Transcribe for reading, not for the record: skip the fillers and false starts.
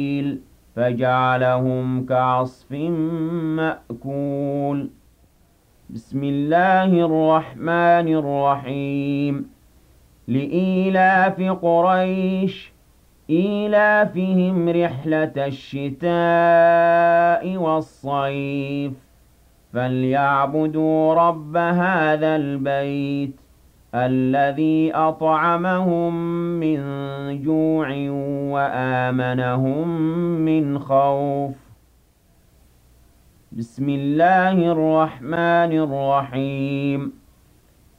فجعلهم كعصف مأكول بسم الله الرحمن الرحيم لإيلاف قريش إيلافهم رحلة الشتاء والصيف فليعبدوا رب هذا البيت الذي أطعمهم من جوع وآمنهم من خوف بسم الله الرحمن الرحيم